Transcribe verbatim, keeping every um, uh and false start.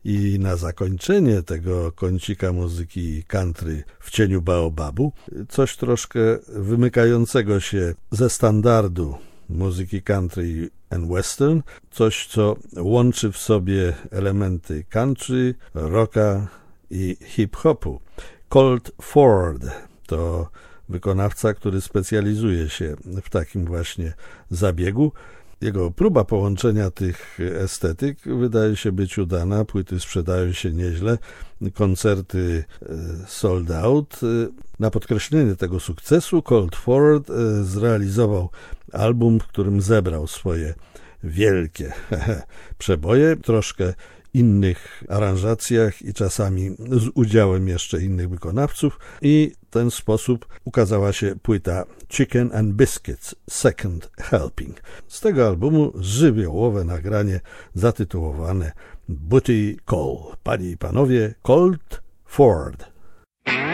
I na zakończenie tego kącika muzyki country w cieniu baobabu coś troszkę wymykającego się ze standardu muzyki country and western, coś co łączy w sobie elementy country, rocka i hip-hopu. Colt Ford to wykonawca, który specjalizuje się w takim właśnie zabiegu. Jego próba połączenia tych estetyk wydaje się być udana, płyty sprzedają się nieźle, koncerty sold out. Na podkreślenie tego sukcesu Colt Ford zrealizował album, w którym zebrał swoje wielkie przeboje, troszkę innych aranżacjach i czasami z udziałem jeszcze innych wykonawców, i w ten sposób ukazała się płyta Chicken and Biscuits Second Helping. Z tego albumu żywiołowe nagranie zatytułowane Booty Call. Panie i panowie, Colt Ford.